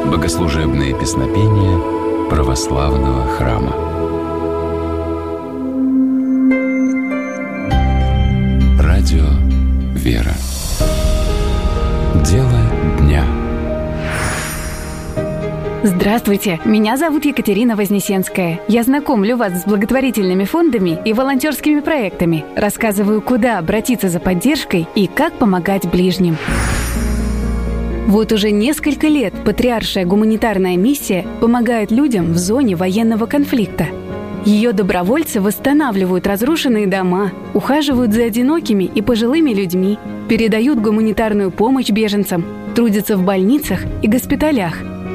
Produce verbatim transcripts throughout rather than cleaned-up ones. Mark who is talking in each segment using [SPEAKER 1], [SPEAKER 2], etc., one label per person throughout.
[SPEAKER 1] Богослужебные песнопения православного храма. Радио «Вера». Дело дня.
[SPEAKER 2] Здравствуйте, меня зовут Екатерина Вознесенская. Я знакомлю вас с благотворительными фондами и волонтерскими проектами. Рассказываю, куда обратиться за поддержкой и как помогать ближним. Вот уже несколько лет Патриаршая гуманитарная миссия помогает людям в зоне военного конфликта. Ее добровольцы восстанавливают разрушенные дома, ухаживают за одинокими и пожилыми людьми, передают гуманитарную помощь беженцам, трудятся в больницах и госпиталях.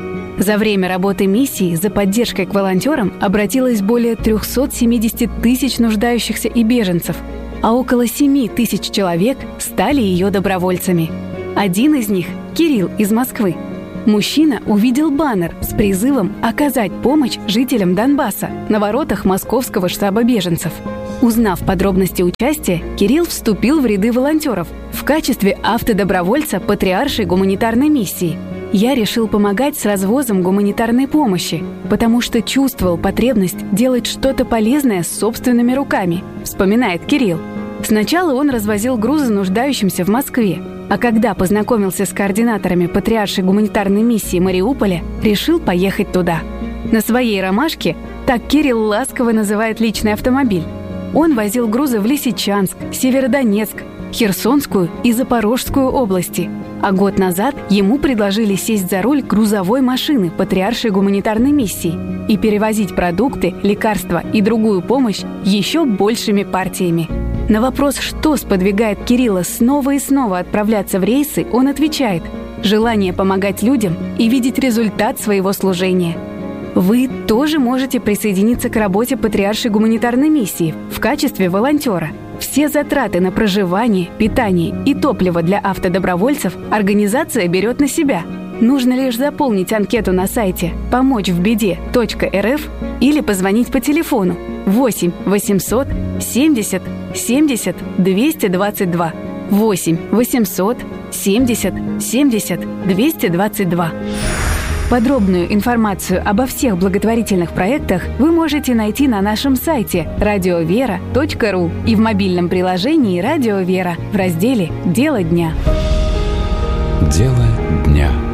[SPEAKER 2] За время работы миссии за поддержкой к волонтерам обратилось более триста семьдесят тысяч нуждающихся и беженцев, а около семь тысяч человек стали ее добровольцами. Один из них – Кирилл из Москвы. Мужчина увидел баннер с призывом оказать помощь жителям Донбасса на воротах московского штаба беженцев. Узнав подробности участия, Кирилл вступил в ряды волонтеров в качестве автодобровольца Патриаршей гуманитарной миссии. Я решил помогать с развозом гуманитарной помощи, потому что чувствовал потребность делать что-то полезное собственными руками, вспоминает Кирилл. Сначала он развозил грузы нуждающимся в Москве, а когда познакомился с координаторами Патриаршей гуманитарной миссии Мариуполя, решил поехать туда. На своей ромашке, так Кирилл ласково называет личный автомобиль, он возил грузы в Лисичанск, Северодонецк, Херсонскую и Запорожскую области. А год назад ему предложили сесть за руль грузовой машины Патриаршей гуманитарной миссии и перевозить продукты, лекарства и другую помощь еще большими партиями. На вопрос, что сподвигает Кирилла снова и снова отправляться в рейсы, он отвечает: желание помогать людям и видеть результат своего служения. Вы тоже можете присоединиться к работе Патриаршей гуманитарной миссии в качестве волонтера. Все затраты на проживание, питание и топливо для автодобровольцев организация берет на себя. Нужно лишь заполнить анкету на сайте помочь в беде точка эр эф или позвонить по телефону восемь восемьсот семьдесят семьдесят двести двадцать два. восемь восемьсот семьдесят семьдесят двести двадцать два. Подробную информацию обо всех благотворительных проектах вы можете найти на нашем сайте радио вера точка ру и в мобильном приложении «Радио Вера» в разделе «Дело дня».
[SPEAKER 1] Дело дня.